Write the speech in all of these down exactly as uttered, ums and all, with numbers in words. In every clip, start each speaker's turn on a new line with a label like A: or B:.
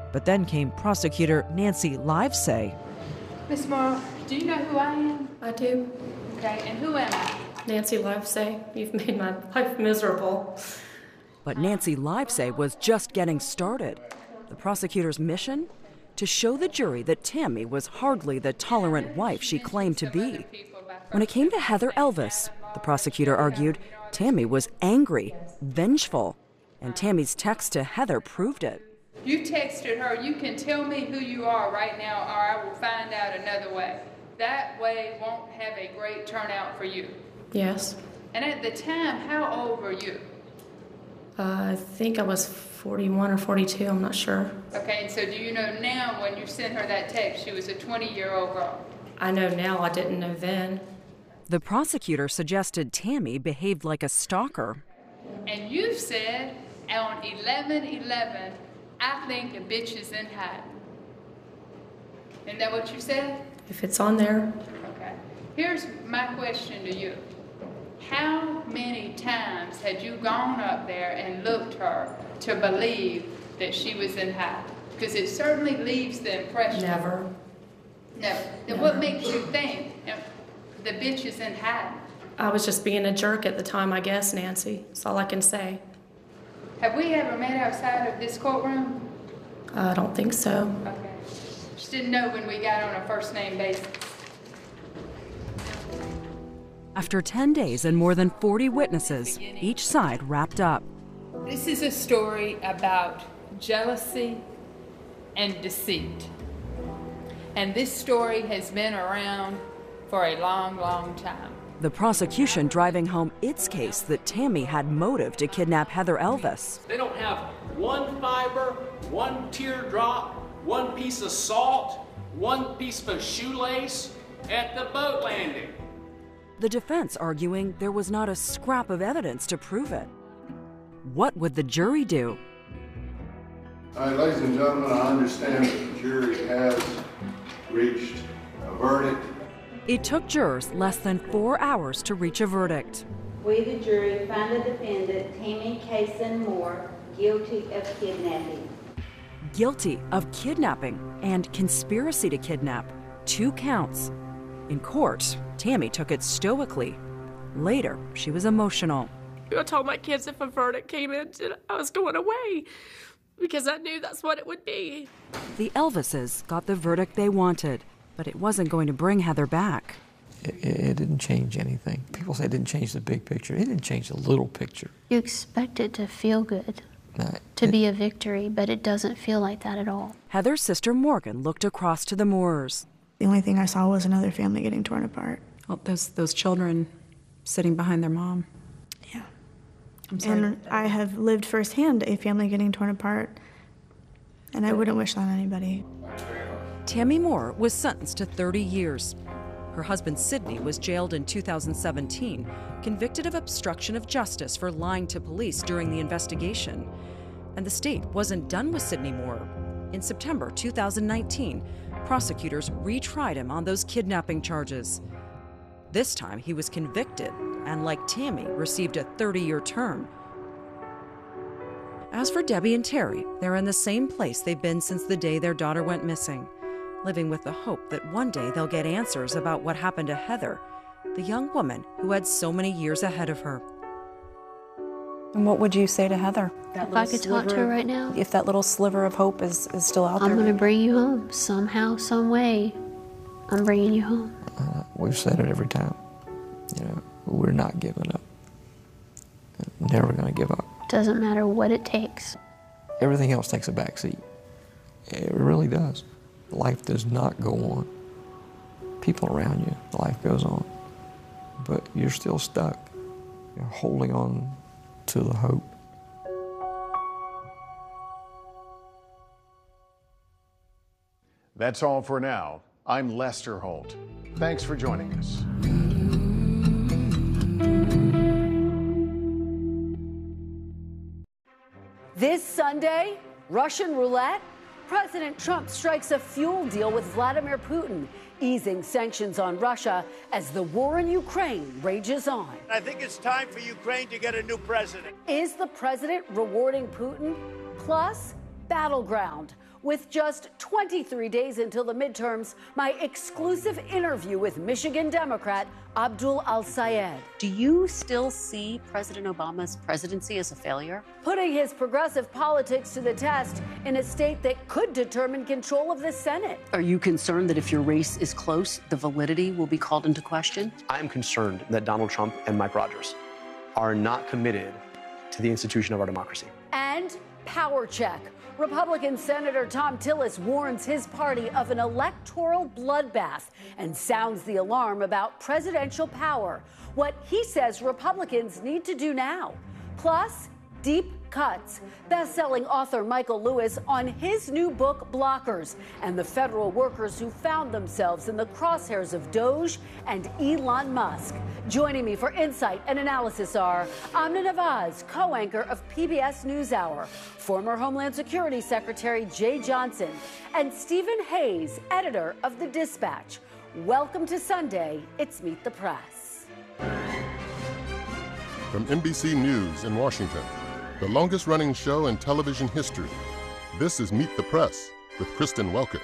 A: But then came prosecutor Nancy Livesay.
B: Miss Moore, do you know who I am?
C: I do.
B: Okay, and who am I?
C: Nancy Livesay, you've made my life miserable.
A: But Nancy Livesay was just getting started. The prosecutor's mission? To show the jury that Tammy was hardly the tolerant wife she claimed to be. When it came to Heather Elvis, the prosecutor argued Tammy was angry, vengeful, and Tammy's text to Heather proved it.
B: You texted her, you can tell me who you are right now, or I will find out another way. That way won't have a great turnout for you.
C: Yes.
B: And at the time, how old were you?
C: Uh, I think I was forty-one or forty-two, I'm not sure.
B: Okay, and so do you know now when you sent her that text, she was a twenty-year-old girl?
C: I know now, I didn't know then.
A: The prosecutor suggested Tammy behaved like a stalker.
B: And you said on eleven eleven, I think a bitch is in hiding. Isn't that what you said?
C: If it's on there.
B: Okay. Here's my question to you. How many times had you gone up there and looked her to believe that she was in hiding? Because it certainly leaves the impression.
C: Never.
B: Never. Then
C: Never.
B: what makes you think the bitch is in hiding?
C: I was just being a jerk at the time, I guess, Nancy. That's all I can say.
B: Have we ever met outside of this courtroom?
C: I don't think so.
B: Okay. Just didn't know when we got on a first name basis.
A: After ten days and more than forty witnesses, each side wrapped up.
B: This is a story about jealousy and deceit. And this story has been around for a long, long time.
A: The prosecution driving home its case that Tammy had motive to kidnap Heather Elvis.
D: They don't have one fiber, one teardrop, one piece of salt, one piece of shoelace at the boat landing.
A: The defense arguing there was not a scrap of evidence to prove it. What would the jury do?
E: All right, ladies and gentlemen, I understand that the jury has reached a verdict.
A: It took jurors less than four hours to reach a verdict.
F: We, the jury, find the defendant, Tammy Kaysen Moore, guilty of kidnapping.
A: Guilty of kidnapping and conspiracy to kidnap, two counts. In court, Tammy took it stoically. Later, she was emotional.
C: I told my kids if a verdict came in, I was going away because I knew that's what it would be.
A: The Elvises got the verdict they wanted, but it wasn't going to bring Heather back.
G: It, it didn't change anything. People say it didn't change the big picture. It didn't change the little picture.
H: You expect it to feel good,
G: No,
H: to
G: it,
H: be a victory, but it doesn't feel like that at all.
A: Heather's sister Morgan looked across to the Moores.
I: The only thing I saw was another family getting torn apart.
J: Well, those those children sitting behind their mom.
I: Yeah.
J: I'm sorry.
I: And I have lived firsthand a family getting torn apart, and I wouldn't wish that on anybody.
A: Tammy Moore was sentenced to thirty years. Her husband Sidney was jailed in two thousand seventeen, convicted of obstruction of justice for lying to police during the investigation. And the state wasn't done with Sidney Moore. In September two thousand nineteen, prosecutors retried him on those kidnapping charges. This time he was convicted and, like Tammy, received a thirty-year term. As for Debbie and Terry, they're in the same place they've been since the day their daughter went missing, living with the hope that one day they'll get answers about what happened to Heather, the young woman who had so many years ahead of her.
J: And what would you say to Heather?
H: If I could talk to her right now,
J: If that little sliver of hope is, is still out
H: I'm
J: there?
H: going to bring you home. Somehow, some way, I'm bringing you home.
G: uh, we've said it every time. You know, we're not giving up. Never going to give up.
H: Doesn't matter what it takes.
G: Everything else takes a back seat. It really does. Life does not go on. People around you, life goes on. But you're still stuck. You're holding on to the hope.
K: That's all for now. I'm Lester Holt. Thanks for joining us.
L: This Sunday, Russian roulette. President Trump strikes a fuel deal with Vladimir Putin, easing sanctions on Russia as the war in Ukraine rages on.
M: I think it's time for Ukraine to get a new president.
L: Is the president rewarding Putin? Plus, Battleground, With just twenty-three days until the midterms, my exclusive interview with Michigan Democrat Abdul Al-Sayed.
N: Do you still see President Obama's presidency as a failure?
L: Putting his progressive politics to the test in a state that could determine control of the Senate.
N: Are you concerned that if your race is close, the validity will be called into question?
O: I am concerned that Donald Trump and Mike Rogers are not committed to the institution of our democracy.
L: And power check. Republican Senator Thom Tillis warns his party of an electoral bloodbath and sounds the alarm about presidential power. What he says Republicans need to do now. Plus, deep cuts. Best-selling author Michael Lewis on his new book, Blockers, and the federal workers who found themselves in the crosshairs of Doge and Elon Musk. Joining me for insight and analysis are Amna Nawaz, co-anchor of P B S NewsHour, former Homeland Security Secretary Jeh Johnson, and Stephen Hayes, editor of The Dispatch. Welcome to Sunday. It's Meet the Press.
P: From N B C News in Washington, the longest-running show in television history, this is Meet the Press with Kristen Welker.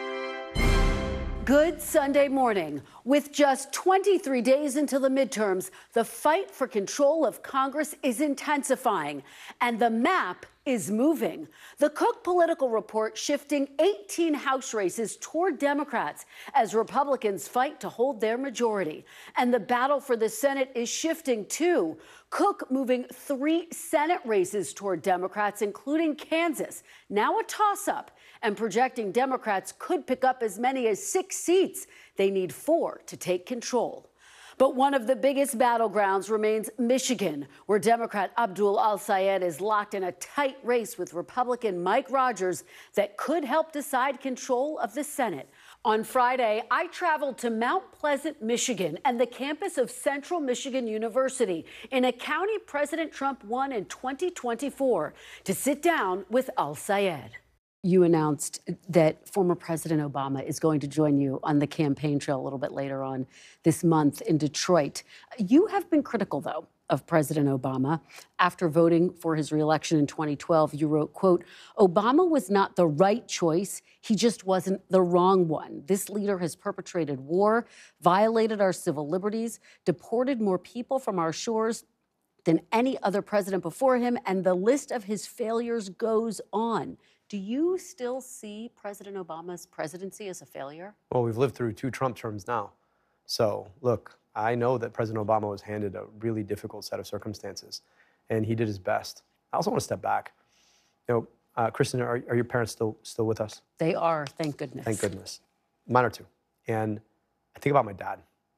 L: Good Sunday morning. With just twenty-three days until the midterms, the fight for control of Congress is intensifying, and the map is moving. The Cook Political Report shifting eighteen House races toward Democrats as Republicans fight to hold their majority. And the battle for the Senate is shifting too. Cook moving three Senate races toward Democrats, including Kansas, now a toss-up, and projecting Democrats could pick up as many as six seats. They need four to take control. But one of the biggest battlegrounds remains Michigan, where Democrat Abdul Al-Sayed is locked in a tight race with Republican Mike Rogers that could help decide control of the Senate. On Friday, I traveled to Mount Pleasant, Michigan, and the campus of Central Michigan University in a county President Trump won in twenty twenty-four to sit down with Al-Sayed.
N: You announced that former President Obama is going to join you on the campaign trail a little bit later on this month in Detroit. You have been critical, though, of President Obama. After voting for his reelection in twenty twelve, you wrote, quote, "Obama was not the right choice. He just wasn't the wrong one. This leader has perpetrated war, violated our civil liberties, deported more people from our shores than any other president before him, and the list of his failures goes on." Do you still see President Obama's presidency as a failure?
O: Well, we've lived through two Trump terms now. So, look, I know that President Obama was handed a really difficult set of circumstances, and he did his best. I also want to step back. You know, uh, Kristen, are, are your parents still still with us?
N: They are, thank goodness.
O: Thank goodness. Mine are too. And I think about my dad.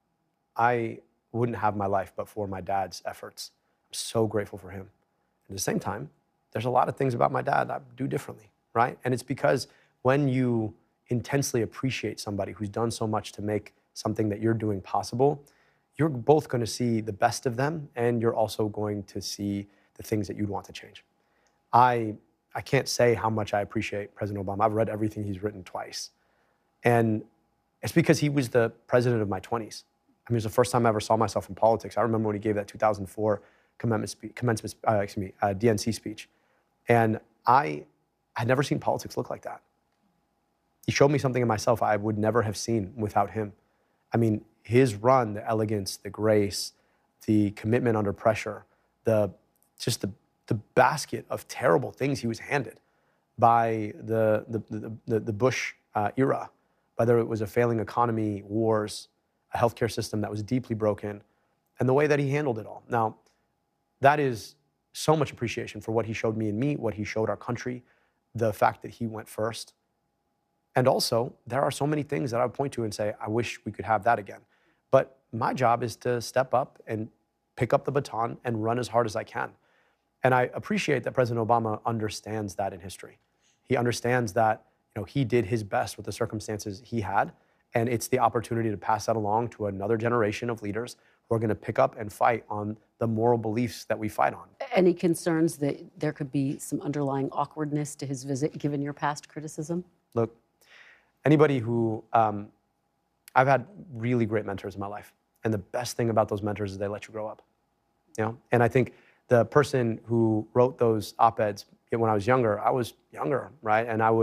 O: I wouldn't have my life but for my dad's efforts. I'm so grateful for him. At the same time, there's a lot of things about my dad I do differently. Right? And it's because when you intensely appreciate somebody who's done so much to make something that you're doing possible, you're both going to see the best of them, and you're also going to see the things that you'd want to change. I I can't say how much I appreciate President Obama. I've read everything he's written twice. And it's because he was the president of my twenties. I mean, it was the first time I ever saw myself in politics. I remember when he gave that two thousand four commencement, spe- commencement uh, excuse me, uh, D N C speech. And I I'd never seen politics look like that. He showed me something in myself I would never have seen without him. I mean, his run, the elegance, the grace, the commitment under pressure, the just the, the basket of terrible things he was handed by the, the, the, the, the Bush uh, era, whether it was a failing economy, wars, a healthcare system that was deeply broken, and the way that he handled it all. Now, that is so much appreciation for what he showed me and me, what he showed our country, the fact that he went first. And also, there are so many things that I would point to and say, I wish we could have that again. But my job is to step up and pick up the baton and run as hard as I can. And I appreciate that President Obama understands that in history. He understands that, you know, he did his best with the circumstances he had, and it's the opportunity to pass that along to another generation of leaders who are going to pick up and fight on the moral beliefs that we fight on.
N: Any concerns that there could be some underlying awkwardness to his visit, given your past criticism?
O: Look, anybody who, um, I've had really great mentors in my life. And the best thing about those mentors is they let you grow up. You know? And I think the person who wrote those op-eds when I was younger, I was younger, right? And I would